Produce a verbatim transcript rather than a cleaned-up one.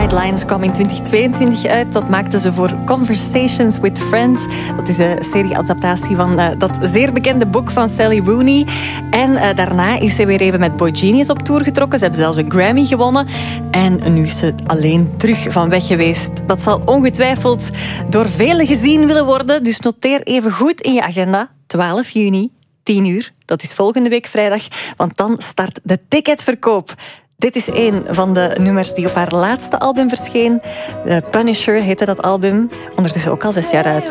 Sidelines kwam in twintig tweeëntwintig uit. Dat maakte ze voor Conversations with Friends. Dat is een serie-adaptatie van uh, dat zeer bekende boek van Sally Rooney. En uh, daarna is ze weer even met Boy Genius op tour getrokken. Ze hebben zelfs een Grammy gewonnen. En nu is ze alleen terug van weg geweest. Dat zal ongetwijfeld door velen gezien willen worden. Dus noteer even goed in je agenda. twaalf juni, tien uur. Dat is volgende week vrijdag. Want dan start de ticketverkoop. Dit is een van de nummers die op haar laatste album verscheen. The Punisher heette dat album. Ondertussen ook al zes jaar uit.